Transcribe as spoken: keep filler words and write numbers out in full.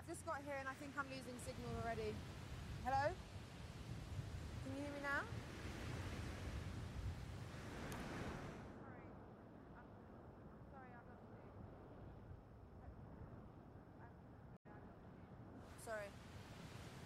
Just got here and I think I'm losing signal already. Hello?